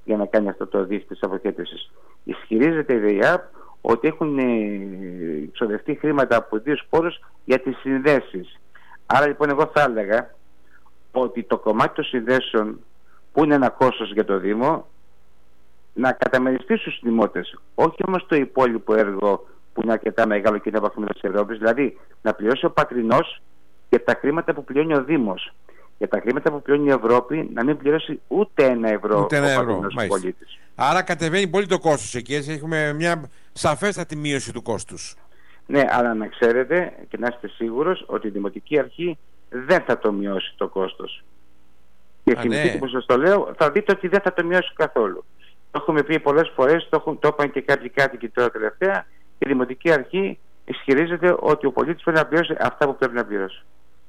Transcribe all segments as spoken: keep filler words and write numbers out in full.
για να κάνει αυτό το δίκτυο της αποχέτευσης. Ισχυρίζεται η ΔΕΙΑΠ ότι έχουν εξοδευτεί χρήματα από ιδίους πόρους για τις συνδέσεις. Άρα λοιπόν εγώ θα έλεγα ότι το κομμάτι των συνδέσεων, που είναι ένα κόστος για το Δήμο, να καταμεριστεί στους δημότες, όχι όμως το υπόλοιπο έργο που είναι αρκετά μεγάλο και είναι από χρήματα της Ευρώπης, δηλαδή να πληρώσει ο πατρινός για τα χρήματα που πληρώνει ο Δήμος. Για τα χρήματα που πληρώνει η Ευρώπη να μην πληρώσει ούτε ένα ευρώ ούτε ένα ο ευρώ, πατρινός πολίτης. Άρα κατεβαίνει πολύ το κόστος εκεί, έτσι έχουμε μια σαφέστατη μείωση του κόστους. Ναι, αλλά να ξέρετε και να είστε σίγουρος ότι η Δημοτική Αρχή δεν θα το μειώσει το κόστος. Και θυμηθείτε ναι. που σας το λέω, θα δείτε ότι δεν θα το μειώσει καθόλου. Το έχουμε πει πολλές φορές, το, έχουν, το είπαν και κάποιοι κάτοικοι τώρα τελευταία. Η Δημοτική Αρχή ισχυρίζεται ότι ο πολίτης πρέπει να πληρώσει αυτά που πρέπει να πληρώσει.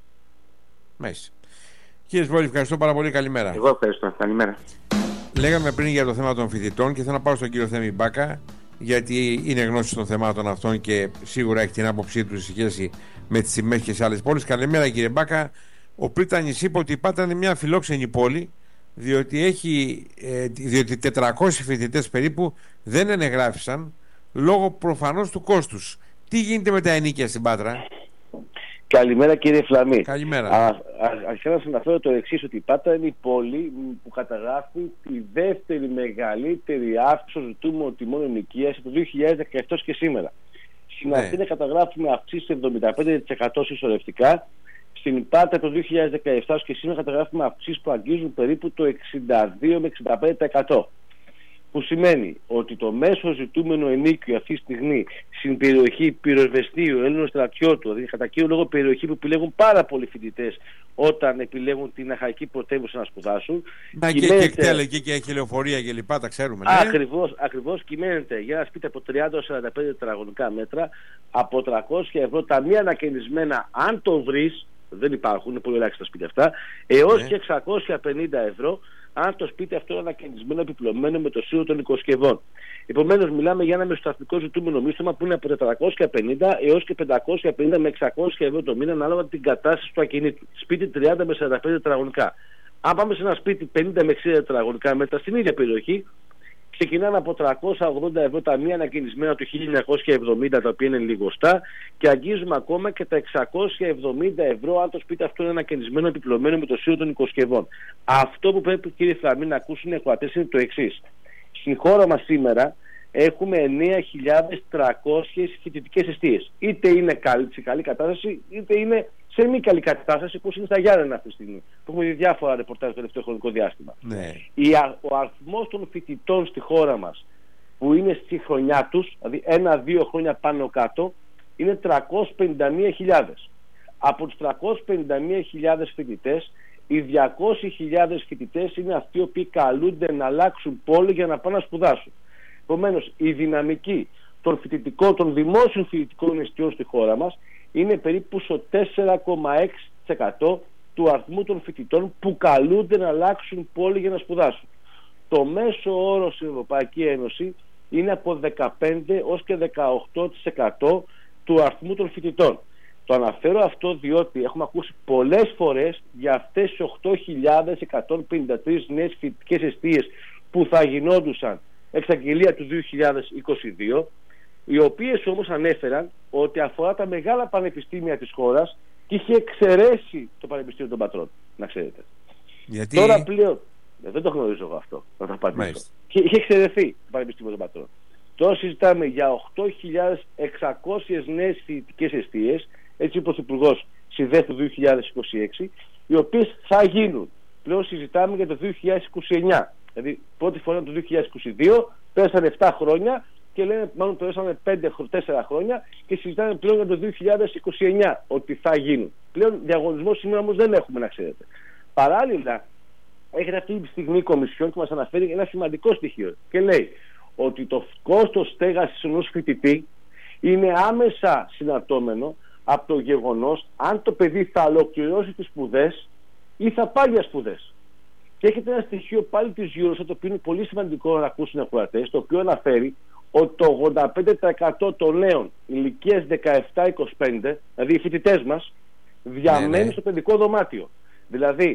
Μάλιστα. Κύριε Σβόλη, ευχαριστώ πάρα πολύ. Καλημέρα. Εγώ ευχαριστώ. Καλημέρα. Λέγαμε πριν για το θέμα των φοιτητών και θέλω να πάω στον κύριο Θέμη Μπάκα, γιατί είναι γνώση των θεμάτων αυτών και σίγουρα έχει την άποψή του σε σχέση με τις τιμές και σε άλλες πόλεις. Καλημέρα, κύριε Μπάκα. Ο Πρίτανης είπε ότι η Πάτρα είναι μια φιλόξενη πόλη, διότι, έχει, ε, διότι τετρακόσιοι φοιτητές περίπου δεν ενεγράφησαν λόγω προφανώς του κόστους. Τι γίνεται με τα ενοίκια στην Πάτρα? Καλημέρα, κύριε Φλαμή. Καλημέρα. Αρχικά να σας αναφέρω το εξής, ότι η Πάτρα είναι η πόλη που καταγράφει τη δεύτερη μεγαλύτερη αύξηση των ζητούμενων τιμών ενοικίας από το δύο χιλιάδες δεκαεπτά και σήμερα. Στην Αθήνα ναι. καταγράφουμε αυξήσεις εβδομήντα πέντε τοις εκατό συσσωρευτικά. Στην Πάτρα το δύο χιλιάδες δεκαεπτά και σήμερα καταγράφουμε αυξήσεις που αγγίζουν περίπου το εξήντα δύο με εξήντα πέντε τοις εκατό. Που σημαίνει ότι το μέσο ζητούμενο ενίκιο αυτή τη στιγμή στην περιοχή Πυροσβεστίου, Έλληνος Στρατιώτου, δηλαδή κατά κύριο λόγο περιοχή που επιλέγουν πάρα πολλοί φοιτητές όταν επιλέγουν την αχαϊκή πρωτεύουσα να σπουδάσουν. Να και εκτέλεγε και, και έχει λεωφορεία και λοιπά, τα ξέρουμε. Ναι. Ακριβώς, ακριβώς κυμαίνεται για ένα σπίτι από τριάντα έως σαράντα πέντε τετραγωνικά μέτρα από τριακόσια ευρώ, τα μία ανακαινισμένα, αν το βρεις, δεν υπάρχουν, είναι πολύ ελάχιστα σπίτια αυτά, έως ναι. και εξακόσια πενήντα ευρώ αν το σπίτι αυτό είναι ανακαινισμένο, επιπλωμένο με το σύλλογο των οικοσκευών. Επομένως, μιλάμε για ένα μεσοσταθμικό ζητούμενο μίσθωμα που είναι από τετρακόσια πενήντα έως και πεντακόσια πενήντα με εξακόσια ευρώ το μήνα, ανάλογα την κατάσταση του ακινήτου. Σπίτι τριάντα με σαράντα πέντε τετραγωνικά. Αν πάμε σε ένα σπίτι πενήντα με εξήντα τετραγωνικά μέτρα στην ίδια περιοχή, ξεκινάνε από τριακόσια ογδόντα ευρώ τα μία ανακαινισμένα του χίλια εννιακόσια εβδομήντα, τα οποία είναι λιγοστά, και αγγίζουμε ακόμα και τα εξακόσια εβδομήντα ευρώ αν το σπίτι αυτό είναι ανακαινισμένο, επιπλωμένο με το σύλλογο των οικοσκευών. Αυτό που πρέπει, κύριε Φλαμή, να ακούσουν οι εκβατές είναι το εξής. Στην χώρα μας σήμερα έχουμε εννέα χιλιάδες τριακόσιες φοιτητικές εστίες. Είτε είναι καλή, σε καλή κατάσταση, είτε είναι σε μη καλή κατάσταση, όπως είναι στα Γιάννενα αυτή τη στιγμή, που έχουμε δει διάφορα ρεπορτάζ το τελευταίο χρονικό διάστημα. Ναι. Η, ο αριθμός των φοιτητών στη χώρα μας που είναι στη χρονιά τους, δηλαδή ένα-δύο χρόνια πάνω κάτω, είναι τριακόσιες πενήντα μία χιλιάδες. Από τους τριακόσιες πενήντα μία χιλιάδες φοιτητές, οι διακόσιες χιλιάδες φοιτητές είναι αυτοί οι οποίοι καλούνται να αλλάξουν πόλη για να πάνε να σπουδάσουν. Επομένως, η δυναμική των φοιτητικών, των δημόσιων φοιτητικών εστιών στη χώρα μας είναι περίπου στο τέσσερα κόμμα έξι τοις εκατό του αριθμού των φοιτητών που καλούνται να αλλάξουν πόλη για να σπουδάσουν. Το μέσο όρο στην Ευρωπαϊκή Ένωση είναι από δεκαπέντε έως και δεκαοκτώ τοις εκατό του αριθμού των φοιτητών. Το αναφέρω αυτό διότι έχουμε ακούσει πολλές φορές για αυτές τις οκτώ χιλιάδες εκατόν πενήντα τρεις νέες φοιτητικές εστίες που θα γινόντουσαν εξαγγελία του δύο χιλιάδες είκοσι δύο, οι οποίες όμως ανέφεραν ότι αφορά τα μεγάλα πανεπιστήμια της χώρας και είχε εξαιρέσει το Πανεπιστήμιο των Πατρών, να ξέρετε. Γιατί... Τώρα πλέον, δεν το γνωρίζω εγώ αυτό, να το απαντήσω. Και είχε εξαιρεθεί το Πανεπιστήμιο των Πατρών. Τώρα συζητάμε για οκτώ χιλιάδες εξακόσιες νέες φοιτητικές εστίες, έτσι ο Πρωθυπουργός συνδέει το δύο χιλιάδες είκοσι έξι, οι οποίες θα γίνουν. Πλέον συζητάμε για το δύο χιλιάδες είκοσι εννιά. Δηλαδή, πρώτη φορά το δύο χιλιάδες είκοσι δύο, πέρασαν επτά χρόνια και λένε, μάλλον πέρασαν πέντε τέσσερα χρόνια και συζητάμε πλέον για το δύο χιλιάδες είκοσι εννιά ότι θα γίνουν. Πλέον διαγωνισμό σήμερα όμως δεν έχουμε, να ξέρετε. Παράλληλα, έχετε αυτή τη στιγμή η Κομισιόν που μας αναφέρει ένα σημαντικό στοιχείο και λέει ότι το κόστος στέγασης ενός φοιτητή είναι άμεσα συναρτώμενο από το γεγονός αν το παιδί θα ολοκληρώσει τις σπουδές ή θα πάει για σπουδές. Και έχετε ένα στοιχείο πάλι της Eurostat, το οποίο είναι πολύ σημαντικό να ακούσουν οι ακροατές, το οποίο αναφέρει ότι το ογδόντα πέντε τοις εκατό των νέων ηλικίας δεκαεπτά είκοσι πέντε, δηλαδή οι φοιτητές μας, διαμένουν ναι, ναι. στο παιδικό δωμάτιο. Δηλαδή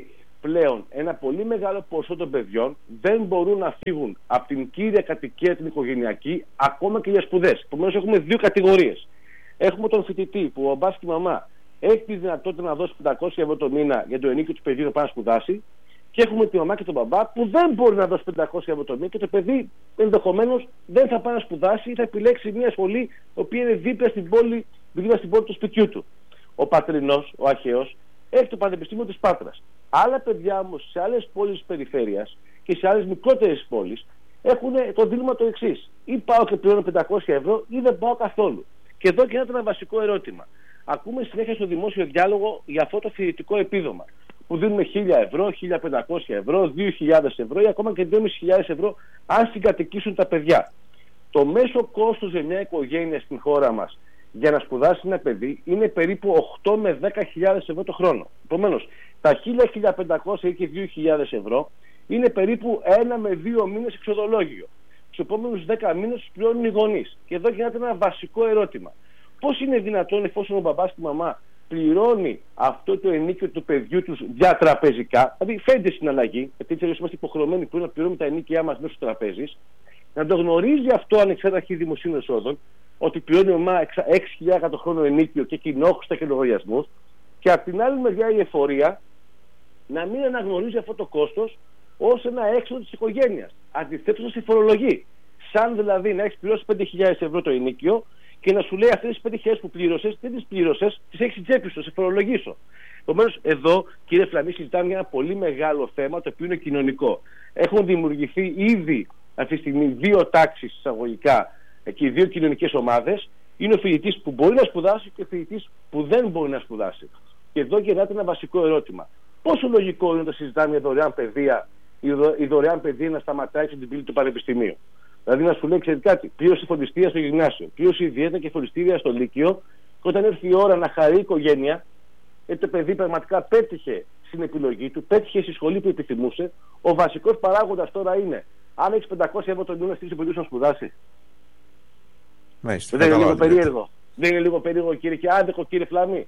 πλέον ένα πολύ μεγάλο ποσό των παιδιών δεν μπορούν να φύγουν από την κύρια κατοικία την οικογενειακή, ακόμα και για σπουδές. Επομένως έχουμε δύο κατηγορίες. Έχουμε τον φοιτητή που ο μπαμπάς και η μαμά έχει τη δυνατότητα να δώσει πεντακόσια ευρώ το μήνα για το ενίκιο του παιδιού να πάει να σπουδάσει, και έχουμε τη μαμά και τον μπαμπά που δεν μπορεί να δώσει πεντακόσια ευρώ το μήνα και το παιδί ενδεχομένως δεν θα πάει να σπουδάσει ή θα επιλέξει μια σχολή η οποία είναι δίπλα στην πόλη, δίπλα στην πόλη του σπιτιού του. Ο πατρινός, ο αρχαίος, έχει το Πανεπιστήμιο της Πάτρας. Άλλα παιδιά όμως σε άλλες πόλεις της περιφέρειας και σε άλλες μικρότερες πόλεις έχουν το δίλημμα το εξής: ή πάω και πληρώνω πεντακόσια ευρώ ή δεν πάω καθόλου. Και εδώ γίνεται ένα βασικό ερώτημα. Ακούμε συνέχεια στο δημόσιο διάλογο για αυτό το φοιτητικό επίδομα που δίνουμε χίλια ευρώ, χίλια πεντακόσια ευρώ, δύο χιλιάδες ευρώ ή ακόμα και δυόμισι χιλιάδες ευρώ αν συγκατοικήσουν τα παιδιά. Το μέσο κόστος για μια οικογένεια στην χώρα μας για να σπουδάσει ένα παιδί είναι περίπου οκτώ με δέκα χιλιάδες ευρώ το χρόνο. Επομένως, τα χίλια με χίλια πεντακόσια ή και δύο χιλιάδες ευρώ είναι περίπου ένα με δύο μήνες εξοδολόγιο. Στους επόμενους δέκα μήνες τους πληρώνουν οι γονείς. Και εδώ γίνεται ένα βασικό ερώτημα. Πώς είναι δυνατόν, εφόσον ο μπαμπάς και η μαμά πληρώνει αυτό το ενίκιο του παιδιού τους διατραπεζικά, δηλαδή φαίνεται συναλλαγή, γιατί έτσι είμαστε υποχρεωμένοι πλέον να πληρώνουμε τα ενίκια μας μέσω του τραπέζης, να το γνωρίζει αυτό ανεξάρτητα αρχή δημοσίων εσόδων, ότι πληρώνει ο ΜΑ έξι χιλιάδες το χρόνο ενίκιο και κοινόχρηστα και λογαριασμούς, και από την άλλη μεριά η εφορία να μην αναγνωρίζει αυτό το κόστος ως ένα έξοδο της οικογένειας. Αντιθέτως να σε φορολογεί. Σαν δηλαδή να έχεις πληρώσει πέντε χιλιάδες ευρώ το ενίκιο και να σου λέει αυτές τις πέντε χιλιάδες που πλήρωσες, δεν τις πλήρωσες, τις έχεις τσέπη σου, σε φορολογήσω. Επομένως, εδώ, κύριε Φλαμή, συζητάμε για ένα πολύ μεγάλο θέμα το οποίο είναι κοινωνικό. Έχουν δημιουργηθεί ήδη αυτή τη στιγμή δύο τάξεις εισαγωγικά και δύο κοινωνικές ομάδες. Είναι ο φοιτητής που μπορεί να σπουδάσει και ο φοιτητής που δεν μπορεί να σπουδάσει. Και εδώ γεννάται ένα βασικό ερώτημα. Πόσο λογικό είναι να συζητάμε για δωρεάν παιδεία, η, δω, η δωρεάν παιδεία να σταματάει στην πύλη του πανεπιστημίου? Δηλαδή να σου λέει, ξέρετε κάτι, πλήρωσε φροντιστήρια στο γυμνάσιο, πλήρωσε ιδιαίτερα και φροντιστήρια στο λύκειο, και όταν έρθει η ώρα να χαρεί η οικογένεια, γιατί το παιδί πραγματικά πέτυχε στην επιλογή του, πέτυχε στη σχολή που επιθυμούσε, ο βασικός παράγοντας τώρα είναι αν έχεις πεντακόσια ευρώ το μήνα να στείλεις το παιδί σου να σπουδάσει. Μάλιστα, δεν είναι λίγο περίεργο? Δεν είναι λίγο περίεργο, κύριε, και άδικο, κύριε Φλαμή?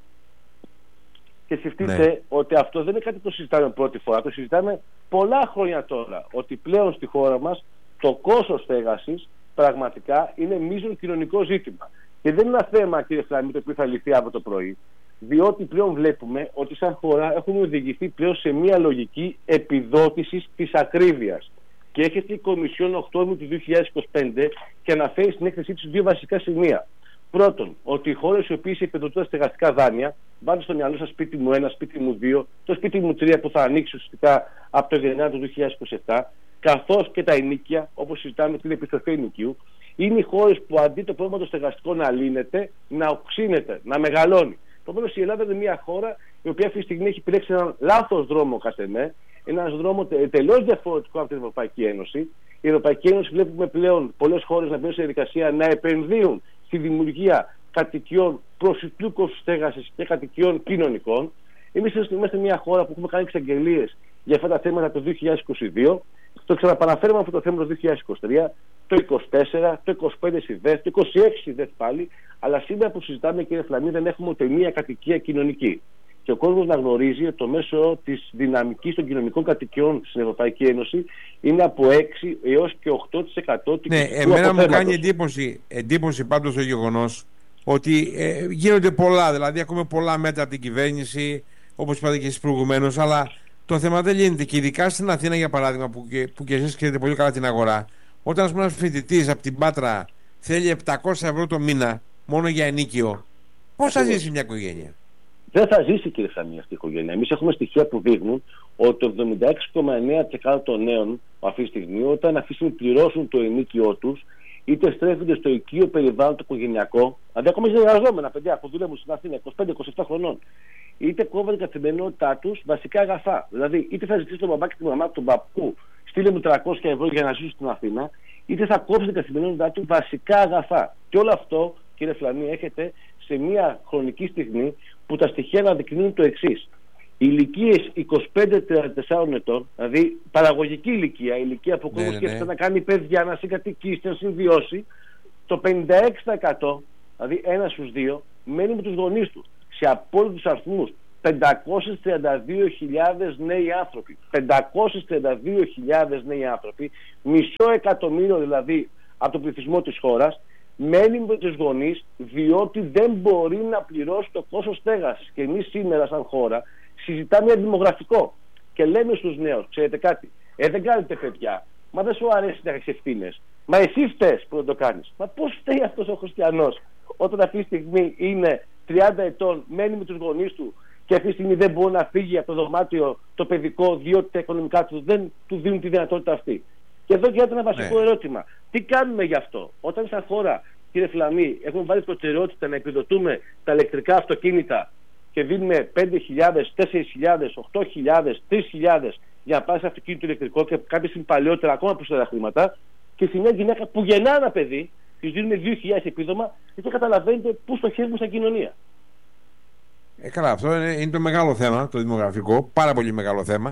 Και σκεφτείτε ναι. ότι αυτό δεν είναι κάτι που το συζητάμε πρώτη φορά, το συζητάμε πολλά χρόνια τώρα. Ότι πλέον στη χώρα μας το κόστος στέγασης πραγματικά είναι μείζον κοινωνικό ζήτημα. Και δεν είναι ένα θέμα, κύριε Φλαμή, το οποίο θα λυθεί από το πρωί, διότι πλέον βλέπουμε ότι σαν χώρα έχουμε οδηγηθεί πλέον σε μια λογική επιδότησης της ακρίβειας. Και έρχεται η Κομισιόν Οκτώβριου του δύο χιλιάδες είκοσι πέντε και αναφέρει στην έκθεσή της δύο βασικά σημεία. Πρώτον, ότι οι χώρες οι οποίες επιδοτούν στεγαστικά δάνεια, βάλτε στο μυαλό σας σπίτι μου ένα, σπίτι μου δύο, το σπίτι μου τρία που θα ανοίξει ουσιαστικά από το Γενάρη του δύο χιλιάδες είκοσι επτά, καθώς και τα ενοίκια, όπως συζητάμε την επιστροφή ενοικίου, είναι οι χώρες που αντί το πρόβλημα το στεγαστικό να λύνεται, να οξύνεται, να μεγαλώνει. Επομένως, η Ελλάδα είναι μια χώρα η οποία αυτή τη στιγμή έχει επιλέξει έναν λάθος δρόμο, κατ' εμέ, έναν δρόμο τελώς διαφορετικό από την Ευρωπαϊκή Ένωση. Η Ευρωπαϊκή Ένωση βλέπουμε πλέον πολλές χώρες να μπαίνουν σε διαδικασία να επενδύουν στη δημιουργία κατοικιών προσιτού κόστους στέγασης και κατοικιών κοινωνικών. Εμείς είμαστε μια χώρα που έχουμε κάνει εξαγγελίες για αυτά τα θέματα το δύο χιλιάδες είκοσι δύο, το ξαναπαναφέρουμε αυτό το θέμα το δύο χιλιάδες είκοσι τρία, το είκοσι τέσσερα, το είκοσι πέντε ΣΥΔΕΘ, το είκοσι έξι ΣΥΔΕΘ πάλι, αλλά σήμερα που συζητάμε, κύριε Φλαμή, δεν έχουμε ούτε μία κατοικία κοινωνική. Και ο κόσμος να γνωρίζει ότι το μέσο της δυναμικής των κοινωνικών κατοικιών στην Ευρωπαϊκή Ένωση είναι από έξι έως και οκτώ τοις εκατό του. Ναι, εμένα μου κάνει εντύπωση, εντύπωση πάντως το γεγονός ότι ε, γίνονται πολλά, δηλαδή ακούμε πολλά μέτρα από την κυβέρνηση, όπως είπατε και εσείς προηγουμένως, αλλά το θέμα δεν λύνεται. Και ειδικά στην Αθήνα, για παράδειγμα, που και, που και εσείς ξέρετε πολύ καλά την αγορά, όταν ας πούμε ένας φοιτητής από την Πάτρα θέλει επτακόσια ευρώ το μήνα μόνο για ενίκιο, πώς θα ζήσει μια οικογένεια? Δεν θα ζήσει, κύριε Φλαμή, αυτή η οικογένεια. Εμείς έχουμε στοιχεία που δείχνουν ότι το εβδομήντα έξι κόμμα εννέα τοις εκατό των νέων αυτή τη στιγμή, όταν αφήσουν πληρώσουν το ενίκιό τους, είτε στρέφονται στο οικείο περιβάλλον το οικογενειακό, δηλαδή ακόμα και εργαζόμενα παιδιά που δουλεύουν στην Αθήνα είκοσι πέντε είκοσι επτά χρονών, είτε κόβουν την καθημερινότητά τους βασικά αγαθά. Δηλαδή, είτε θα ζητήσει τον μπαμπά και τη μαμά του τον παππού, στείλε μου τριακόσια ευρώ για να ζήσω στην Αθήνα, είτε θα κόψει την καθημερινότητά του βασικά αγαθά. Και όλο αυτό, κύριε Φλαμή, έχετε σε μια χρονική στιγμή που τα στοιχεία αναδεικνύουν το εξής. Οι ηλικίες είκοσι πέντε με τριάντα τέσσερα ετών, δηλαδή παραγωγική ηλικία, η ηλικία που ο κόσμος σκέφτεται να κάνει παιδιά, να συγκατοικήσει, να συμβιώσει, το πενήντα έξι τοις εκατό, δηλαδή ένα στους δύο, μένει με τους γονείς του. Σε απόλυτους αριθμούς, πεντακόσιες τριάντα δύο χιλιάδες νέοι άνθρωποι. πεντακόσιες τριάντα δύο χιλιάδες νέοι άνθρωποι, μισό εκατομμύριο δηλαδή από τον πληθυσμό της χώρας, μένει με τους γονείς διότι δεν μπορεί να πληρώσει το κόστος στέγασης. Και εμείς σήμερα σαν χώρα συζητάμε για δημογραφικό και λέμε στους νέους, ξέρετε κάτι, ε, δεν κάνετε παιδιά, μα δεν σου αρέσει να έχεις ευθύνες, μα εσύ φταίς που δεν το κάνεις. Μα πώς φταίει αυτός ο χριστιανός όταν αυτή τη στιγμή είναι τριάντα ετών, μένει με τους γονείς του και αυτή τη στιγμή δεν μπορεί να φύγει από το δωμάτιο το παιδικό διότι τα οικονομικά του δεν του δίνουν τη δυνατότητα αυτή. Και εδώ γίνεται ένα βασικό ναι. ερώτημα. Τι κάνουμε γι' αυτό? Όταν σαν χώρα, κύριε Φλαμή, έχουμε βάλει προτεραιότητα να επιδοτούμε τα ηλεκτρικά αυτοκίνητα και δίνουμε πέντε χιλιάδες, τέσσερις χιλιάδες, οκτώ χιλιάδες, τρεις χιλιάδες για να πάρει αυτοκίνητο ηλεκτρικό και κάποια στιγμή παλαιότερα ακόμα περισσότερα χρήματα, και σε μια γυναίκα που γεννά ένα παιδί, τη δίνουμε δύο χιλιάδες επίδομα, γιατί καταλαβαίνετε πού στοχεύουμε σαν κοινωνία. Ε, καλά, αυτό είναι, είναι το μεγάλο θέμα, το δημογραφικό, πάρα πολύ μεγάλο θέμα.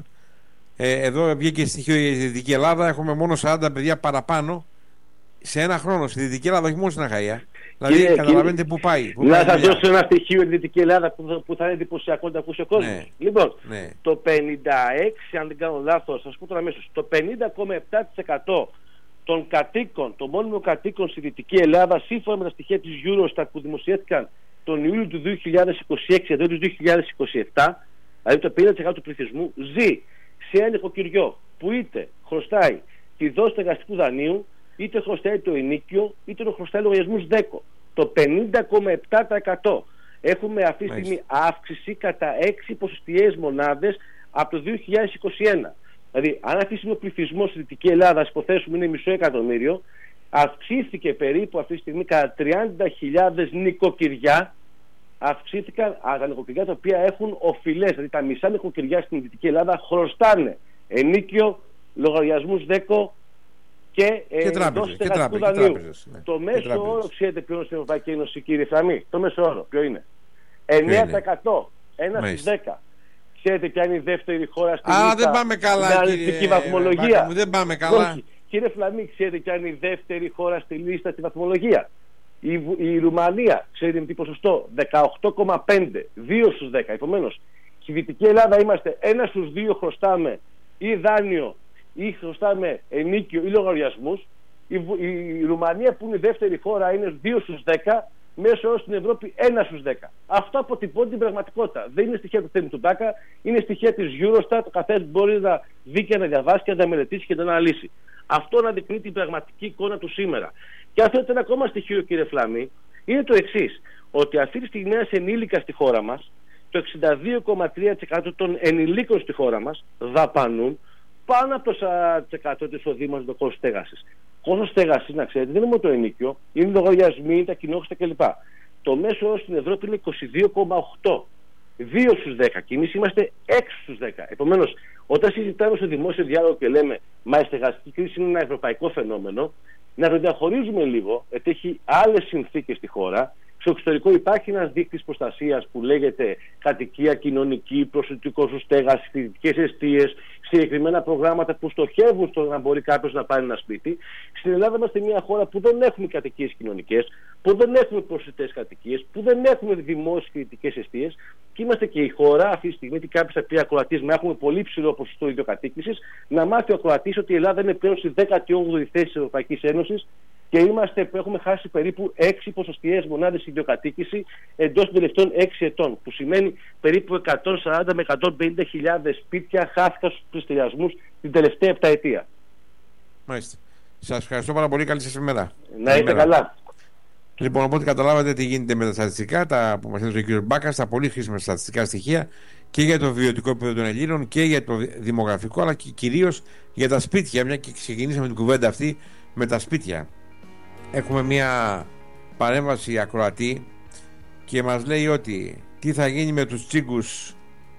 Ε, εδώ βγήκε στοιχείο για τη Δυτική Ελλάδα, έχουμε μόνο σαράντα παιδιά παραπάνω σε ένα χρόνο στη Δυτική Ελλάδα, όχι μόνο στην Αχαΐα. Δηλαδή, κύριε, καταλαβαίνετε κύριε, πού πάει. Πού να σας δώσω ένα στοιχείο για τη Δυτική Ελλάδα που, που θα είναι εντυπωσιακό να το ακούσει ο κόσμος. Ναι. Λοιπόν, ναι. το πενήντα έξι, αν δεν κάνω λάθος, θα σας πω τώρα αμέσως, το πενήντα κόμμα επτά τοις εκατό των κατοίκων, των μόνιμων κατοίκων στη Δυτική Ελλάδα, σύμφωνα με τα στοιχεία της Eurostat που δημοσιεύτηκαν τον Ιούλιο του δύο χιλιάδες είκοσι έξι εδώ του δύο χιλιάδες είκοσι επτά, δηλαδή το πενήντα τοις εκατό του πληθυσμού ζει σε ένα νοικοκυριό που είτε χρωστάει τη δόση στεγαστικού δανείου, είτε χρωστάει το ενοίκιο, είτε το χρωστάει λογαριασμούς ΔΕΚΟ. Το πενήντα κόμμα επτά τοις εκατό. Έχουμε αυτή τη στιγμή αύξηση κατά έξι ποσοστιαίες μονάδες από το δύο χιλιάδες είκοσι ένα. Δηλαδή, αν αυτή τη στιγμή ο πληθυσμός στη Δυτική Ελλάδα, ας υποθέσουμε, είναι μισό εκατομμύριο, αυξήθηκε περίπου αυτή τη στιγμή κατά τριάντα χιλιάδες νοικοκυριά. Αυξήθηκαν τα νοικοκυριά τα οποία έχουν οφειλές. Δηλαδή, τα μισά νοικοκυριά στην Δυτική Ελλάδα χρωστάνε ενοίκιο, λογαριασμούς ΔΕΚΟ και, και τράπεζες. Και τράπεζες, τράπεζες ναι. Το μέσο όρο, ξέρετε ποιο είναι στην Ευρωπαϊκή Ένωση, κύριε Φραμή? Το μέσο όρο ποιο είναι? εννέα τοις εκατό. ένα στους δέκα. Ξέρετε ποια είναι η δεύτερη χώρα στην Ελλάδα? Α, δεν πάμε καλά, κύριε βαθμολογία. Μου, δεν πάμε καλά. Όχι. Κύριε Φλαμή, ξέρετε ποια είναι η δεύτερη χώρα στη λίστα στη βαθμολογία? Η, η Ρουμανία, ξέρετε με τι ποσοστό? δεκαοκτώ κόμμα πέντε. δύο στους δέκα. Επομένως, στη Δυτική Ελλάδα είμαστε ένα στους δύο χρωστάμε ή δάνειο ή χρωστάμε ενίκιο ή λογαριασμούς. Η, η, η Ρουμανία που είναι η δεύτερη χώρα είναι δύο στους δέκα. Μέσω όρος στην Ευρώπη ένα στους δέκα. Αυτό αποτυπώνει την πραγματικότητα. Δεν είναι στοιχεία του Θέμη του Μπάκα, είναι στοιχεία της Eurostat. Ο καθένας μπορεί να δει και να διαβάσει και να τα μελετήσει και να αναλύσει. Αυτό αναδεικνύει την πραγματική εικόνα του σήμερα. Και αν θέλετε ένα ακόμα στοιχείο, κύριε Φλαμή, είναι το εξής: ότι αυτή τη στιγμή ένας ενήλικας στη χώρα μας, το εξήντα δύο κόμμα τρία τοις εκατό των ενηλίκων στη χώρα μας δαπανούν πάνω από το σαράντα τοις εκατό του εισοδήματος του κόστος στέγασης. Κόστος στέγασης, να ξέρετε, δεν είναι μόνο το ενοίκιο, είναι λογαριασμοί, τα κοινόχρηστα κλπ. Το μέσο όρο στην Ευρώπη είναι είκοσι δύο κόμμα οκτώ. δύο στους δέκα. Και εμείς είμαστε έξι στους δέκα. Επομένως, όταν συζητάμε στο δημόσιο διάλογο και λέμε μα η στεγαστική κρίση είναι ένα ευρωπαϊκό φαινόμενο, να το διαχωρίζουμε λίγο, γιατί έχει άλλες συνθήκες στη χώρα. Στο εξωτερικό υπάρχει ένας δείκτης προστασίας που λέγεται κατοικία κοινωνική, προσωπικό κόστος στέγασης, φοιτητικές εστίες, συγκεκριμένα προγράμματα που στοχεύουν στο να μπορεί κάποιος να πάρει ένα σπίτι. Στην Ελλάδα είμαστε μια χώρα που δεν έχουμε κατοικίες κοινωνικές, που δεν έχουμε προσιτές κατοικίες, που δεν έχουμε δημόσιες φοιτητικές εστίες και είμαστε και η χώρα αυτή τη στιγμή, ότι κάποιος θα πει ακροατής, μα έχουμε πολύ ψηλό ποσοστό ιδιοκατοίκησης, να μάθει ο ακροατής ότι η Ελλάδα είναι πλέον στη δέκατη όγδοη θέση της Ευρωπαϊκής Ένωσης. Και είμαστε, έχουμε χάσει περίπου έξι ποσοστιαίες μονάδες ιδιοκατοίκηση εντός των τελευταίων έξι ετών. Που σημαίνει περίπου εκατόν σαράντα με εκατόν πενήντα χιλιάδες σπίτια χάθηκαν στους πληστηριασμούς την τελευταία επταετία. Μάλιστα. Σας ευχαριστώ πάρα πολύ. Καλή σας ημέρα. Να είστε καλά. Λοιπόν, οπότε καταλάβατε τι γίνεται με τα στατιστικά τα που μας έδωσε ο κ. Μπάκας, τα πολύ χρήσιμα στατιστικά στοιχεία και για το βιωτικό επίπεδο των Ελλήνων και για το δημογραφικό, αλλά και κυρίως για τα σπίτια. Μια και ξεκινήσαμε την κουβέντα αυτή με τα σπίτια. Έχουμε μια παρέμβαση ακροατή και μας λέει ότι τι θα γίνει με τους τσίγκους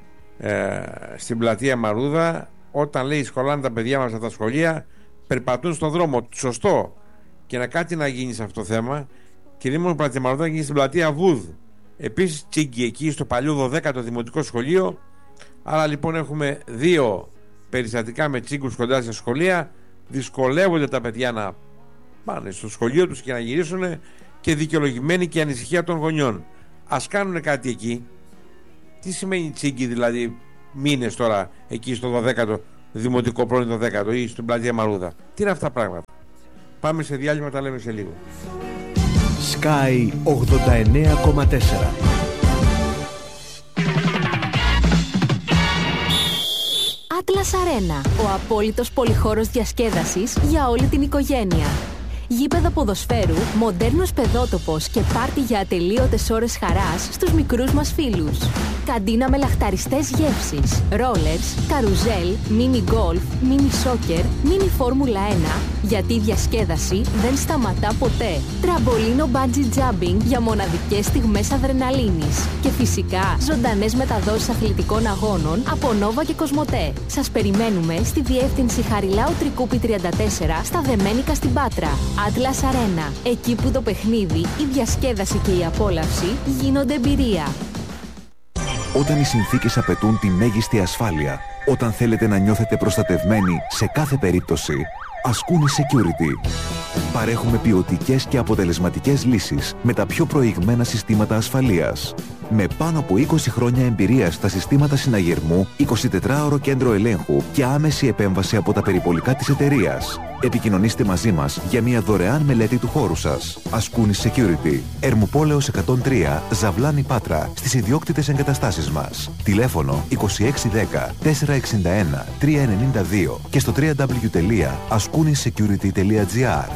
ε, στην πλατεία Μαρούδα όταν, λέει, σχολάνε τα παιδιά μας από τα σχολεία, περπατούν στον δρόμο. Σωστό. Και να κάτι να γίνει σε αυτό το θέμα, και δεν μόνο πλατεία Μαρούδα, να γίνει στην πλατεία Βούδ. Επίσης τσίγκοι εκεί στο παλιό δωδέκατο δημοτικό σχολείο. Άρα λοιπόν έχουμε δύο περιστατικά με τσίγκους κοντά στα σχολεία. Δυσκολεύονται τα παιδιά να πάνε στο σχολείο τους και να γυρίσουν, και δικαιολογημένη και η ανησυχία των γονιών. Ας κάνουν κάτι εκεί. Τι σημαίνει τσίγκι, δηλαδή μήνες τώρα εκεί στο δωδέκατο δημοτικό, πρώην δωδέκατο ή στην πλατεία Μαρούδα? Τι είναι αυτά τα πράγματα? Πάμε σε διάλειμμα, τα λέμε σε λίγο. Sky ογδόντα εννέα κόμμα τέσσερα. Atlas Arena, ο απόλυτος πολυχώρος διασκέδασης για όλη την οικογένεια. Γήπεδο ποδοσφαίρου, μοντέρνος παιδότοπος και πάρτι για ατελείωτες ώρες χαράς στους μικρούς μας φίλους. Καντίνα με λαχταριστές γεύσεις, ρόλερς, καρουζέλ, μίνι γκολφ, μίνι σόκερ, μίνι φόρμουλα ένα, γιατί η διασκέδαση δεν σταματά ποτέ. Τραμπολίνο bungee jumping για μοναδικές στιγμές αδρεναλίνης. Και φυσικά ζωντανές μεταδόσεις αθλητικών αγώνων από Νόβα και Κοσμοτέ. Σας περιμένουμε στη διεύθυνση Χαριλάου Τρικούπη τριάντα τέσσερα στα Δεμένικα στην Πάτρα. Atlas Arena, εκεί που το παιχνίδι, η διασκέδαση και η απόλαυση γίνονται εμπειρία. Όταν οι συνθήκες απαιτούν τη μέγιστη ασφάλεια, όταν θέλετε να νιώθετε προστατευμένοι σε κάθε περίπτωση, Ascuni Security. Παρέχουμε ποιοτικές και αποτελεσματικές λύσεις με τα πιο προηγμένα συστήματα ασφαλείας. Με πάνω από είκοσι χρόνια εμπειρία στα συστήματα συναγερμού, εικοσιτετράωρο κέντρο ελέγχου και άμεση επέμβαση από τα περιπολικά της εταιρείας. Επικοινωνήστε μαζί μας για μια δωρεάν μελέτη του χώρου σας. Ascuni Security. Ερμουπόλεως εκατόν τρία, Ζαβλάνη Πάτρα, στις ιδιόκτητες εγκαταστάσεις μας. Τηλέφωνο είκοσι έξι δέκα τετρακόσια εξήντα ένα τριακόσια ενενήντα δύο και στο double-u double-u double-u τελεία ascuni security τελεία gr.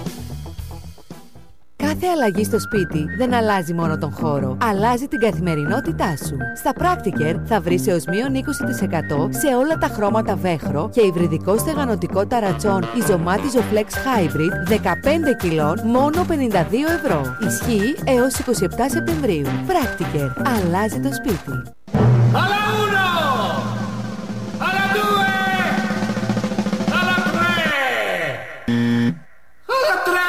Κάθε αλλαγή στο σπίτι δεν αλλάζει μόνο τον χώρο, αλλάζει την καθημερινότητά σου. Στα Practiker θα βρεις έως μείον είκοσι τοις εκατό σε όλα τα χρώματα βέχρο και υβριδικό στεγανοτικό ταρατσόν Ιζωμάτιζο Flex Hybrid δεκαπέντε κιλών μόνο πενήντα δύο ευρώ. Ισχύει έως είκοσι επτά Σεπτεμβρίου. Practiker. Αλλάζει το σπίτι. Alla uno! Alla due! Alla tre! Alla tre!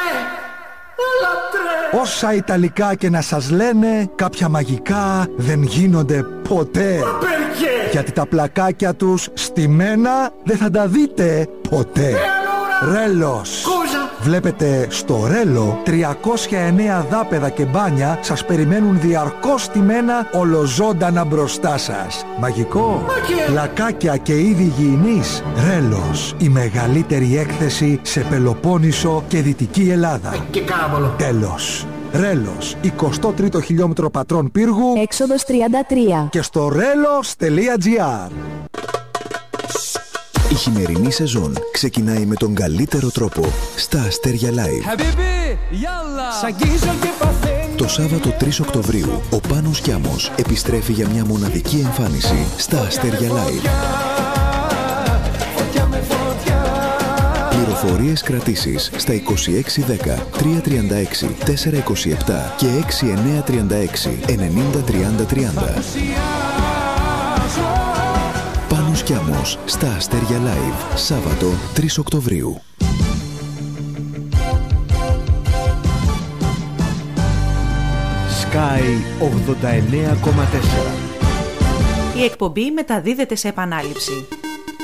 Όσα Ιταλικά και να σας λένε, κάποια μαγικά δεν γίνονται ποτέ. Γιατί τα πλακάκια τους στημένα δεν θα τα δείτε ποτέ. Ρέλος. Βλέπετε, στο Ρέλο τριακόσια εννέα δάπεδα και μπάνια σας περιμένουν διαρκώς στημένα ολοζώντανα μπροστά σας. Μαγικό. Πλακάκια και είδη υγιεινής. Ρέλος. Η μεγαλύτερη έκθεση σε Πελοπόννησο και Δυτική Ελλάδα. Τέλος. Ρέλος, εικοστό τρίτο χιλιόμετρο Πατρών Πύργου, Έξοδος τριάντα τρία. και στο ρέλος τελεία τζι άρ. Η χειμερινή σεζόν ξεκινάει με τον καλύτερο τρόπο στα Αστέρια Live. Το Σάββατο τρεις Οκτωβρίου ο Πάνος Κιάμος επιστρέφει για μια μοναδική εμφάνιση στα Αστέρια Live. Πληροφορίες κρατήσεις στα είκοσι έξι δέκα τριακόσια τριάντα έξι τετρακόσια είκοσι επτά και έξι εννέα τριάντα έξι ενενήντα τριάντα τριάντα. Πάνος Κιάμος στα Αστέρια Live, Σάββατο τρεις Οκτωβρίου. Sky ογδόντα εννέα κόμμα τέσσερα. Η εκπομπή μεταδίδεται σε επανάληψη.